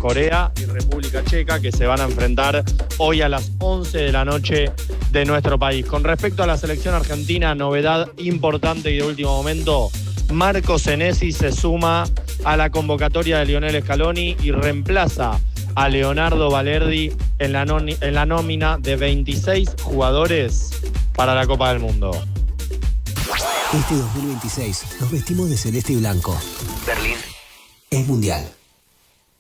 Corea y República Checa, que se van a enfrentar hoy a las 11 de la noche de nuestro país. Con respecto a la selección argentina, novedad importante y de último momento, Marco Senesi se suma a la convocatoria de Lionel Scaloni y reemplaza a Leonardo Balerdi en la nómina de 26 jugadores para la Copa del Mundo. Este 2026 nos vestimos de celeste y blanco. Berlín es mundial.